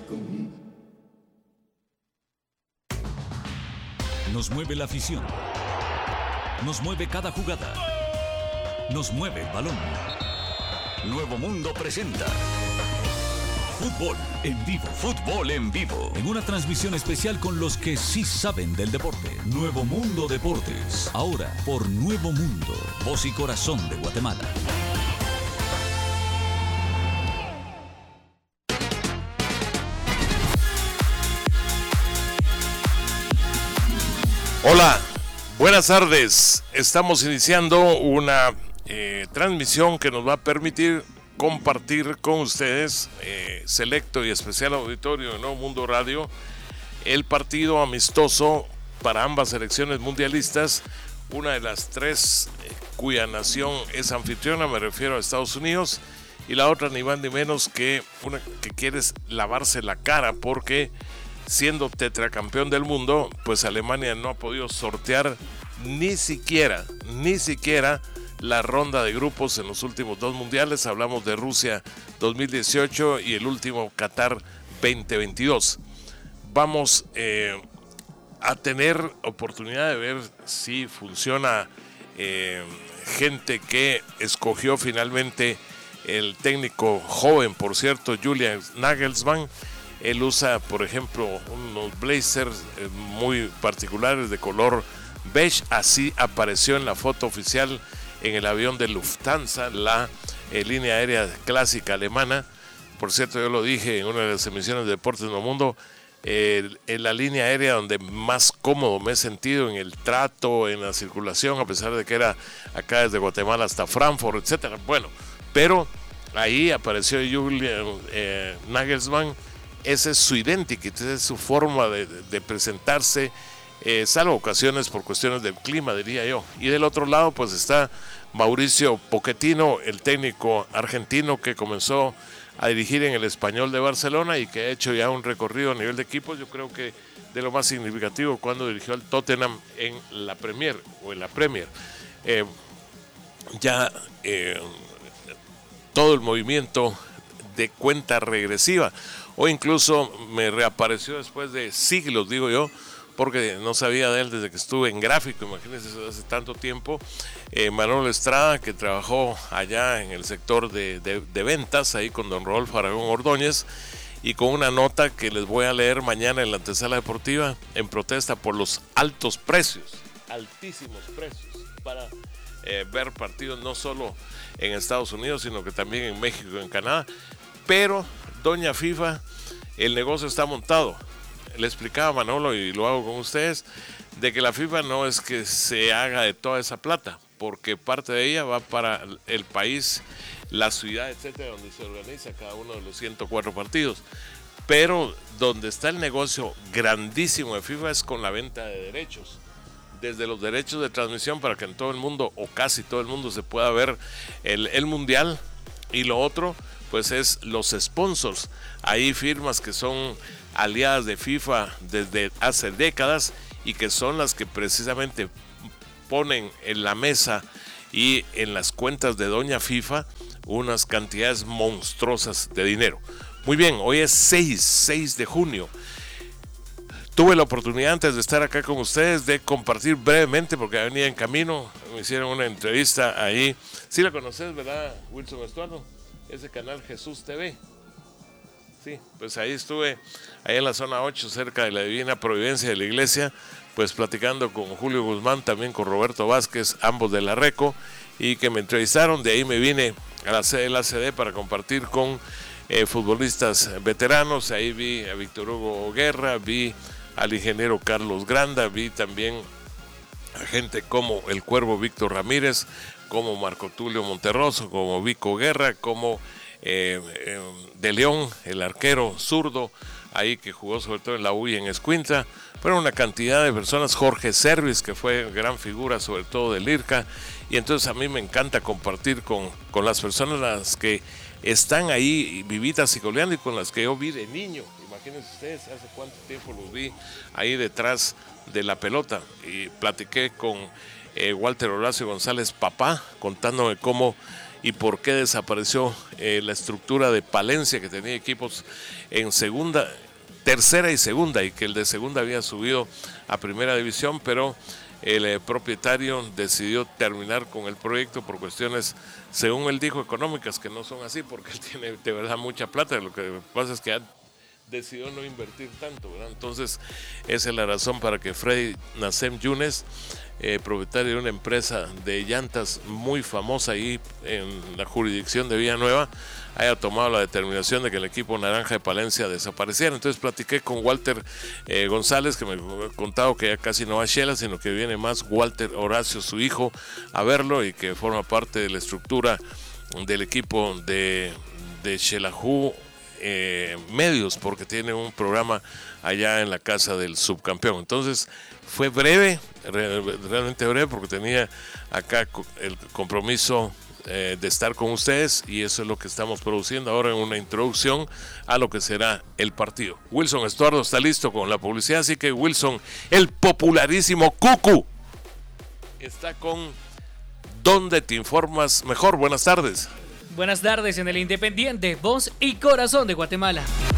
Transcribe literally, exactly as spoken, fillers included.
conmigo. Nos mueve la afición. Nos mueve cada jugada. Nos mueve el balón. Nuevo Mundo presenta Fútbol en vivo. Fútbol en vivo. En una transmisión especial con los que sí saben del deporte. Nuevo Mundo Deportes. Ahora por Nuevo Mundo. Voz y corazón de Guatemala. Hola, buenas tardes. Estamos iniciando una eh, transmisión que nos va a permitir compartir con ustedes, eh, selecto y especial auditorio de Nuevo Mundo Radio, el partido amistoso para ambas selecciones mundialistas, una de las tres eh, cuya nación es anfitriona, me refiero a Estados Unidos, y la otra ni más ni menos que una que quiere lavarse la cara porque siendo tetracampeón del mundo, pues Alemania no ha podido sortear ni siquiera, ni siquiera la ronda de grupos en los últimos dos mundiales. Hablamos de Rusia dos mil dieciocho y el último Qatar veinte veintidós. Vamos eh, a tener oportunidad de ver si funciona eh, gente que escogió finalmente el técnico joven, por cierto, Julian Nagelsmann. Él usa, por ejemplo, unos blazers muy particulares de color beige. Así apareció en la foto oficial en el avión de Lufthansa, la eh, línea aérea clásica alemana. Por cierto, yo lo dije en una de las emisiones de Deportes Nuevo Mundo, eh, en la línea aérea donde más cómodo me he sentido en el trato, en la circulación, a pesar de que era acá desde Guatemala hasta Frankfurt, etcétera. Bueno, pero ahí apareció Julian eh, Nagelsmann. Esa es su identity, esa es su forma de, de presentarse, eh, salvo ocasiones por cuestiones del clima, diría yo. Y del otro lado, pues está Mauricio Pochettino, el técnico argentino que comenzó a dirigir en el Español de Barcelona y que ha hecho ya un recorrido a nivel de equipos. Yo creo que de lo más significativo cuando dirigió al Tottenham en la Premier o en la Premier. Eh, ya eh, todo el movimiento de cuenta regresiva. O incluso me reapareció después de siglos, digo yo, porque no sabía de él desde que estuve en Gráfico, imagínense, hace tanto tiempo. Eh, Manuel Estrada, que trabajó allá en el sector de, de, de ventas, ahí con don Rodolfo Aragón Ordóñez, y con una nota que les voy a leer mañana en la antesala deportiva, en protesta por los altos precios, altísimos precios, para eh, ver partidos no solo en Estados Unidos, sino que también en México y en Canadá. Pero doña FIFA, el negocio está montado. Le explicaba a Manolo, y lo hago con ustedes, de que la FIFA no es que se haga de toda esa plata, porque parte de ella va para el país, la ciudad, etcétera, donde se organiza cada uno de los ciento cuatro partidos. Pero donde está el negocio grandísimo de FIFA es con la venta de derechos. Desde los derechos de transmisión para que en todo el mundo, o casi todo el mundo, se pueda ver el, el mundial. Y lo otro, pues es los sponsors. Hay firmas que son aliadas de FIFA desde hace décadas y que son las que precisamente ponen en la mesa y en las cuentas de doña FIFA unas cantidades monstruosas de dinero. Muy bien, hoy es seis de junio. Tuve la oportunidad antes de estar acá con ustedes de compartir brevemente, porque venía en camino, me hicieron una entrevista ahí. Sí la conoces, ¿verdad, Wilson Estuardo? Ese canal Jesús T V. Sí, pues ahí estuve, ahí en la zona ocho, cerca de la Divina Providencia de la iglesia, pues platicando con Julio Guzmán, también con Roberto Vázquez, ambos de la Reco, y que me entrevistaron. De ahí me vine a la sede de la A C D para compartir con eh, futbolistas veteranos. Ahí vi a Víctor Hugo Guerra, vi al ingeniero Carlos Granda, vi también a gente como el Cuervo Víctor Ramírez, como Marco Tulio Monterroso, como Vico Guerra, como eh, eh, De León, el arquero zurdo, ahí que jugó sobre todo en la U y en Escuintla. Fueron una cantidad de personas. Jorge Servis, que fue gran figura sobre todo del IRCA. Y entonces a mí me encanta compartir con, con las personas las que están ahí vivitas y coleando, y con las que yo vi de niño. Imagínense ustedes hace cuánto tiempo los vi ahí detrás de la pelota. Y platiqué con eh, Walter Horacio González, papá, contándome cómo y por qué desapareció eh, la estructura de Palencia, que tenía equipos en segunda, tercera y segunda, y que el de segunda había subido a primera división, pero el eh, propietario decidió terminar con el proyecto por cuestiones, según él dijo, económicas, que no son así, porque él tiene de verdad mucha plata. Lo que pasa es que ha decidió no invertir tanto, ¿verdad? Entonces esa es la razón para que Freddy Nassem Younes, eh, propietario de una empresa de llantas muy famosa ahí en la jurisdicción de Villanueva, haya tomado la determinación de que el equipo naranja de Palencia desapareciera. Entonces platiqué con Walter eh, González, que me ha contado que ya casi no va a Shela, sino que viene más Walter Horacio, su hijo, a verlo, y que forma parte de la estructura del equipo de, de Xelajú Eh, medios, porque tiene un programa allá en la casa del subcampeón. Entonces fue breve, re, realmente breve, porque tenía acá el compromiso eh, de estar con ustedes, y eso es lo que estamos produciendo ahora en una introducción a lo que será el partido. Wilson Estuardo está listo con la publicidad, así que Wilson, el popularísimo Cucu, está con ¿Dónde te informas mejor? Buenas tardes. Buenas tardes en el Independiente, voz y corazón de Guatemala.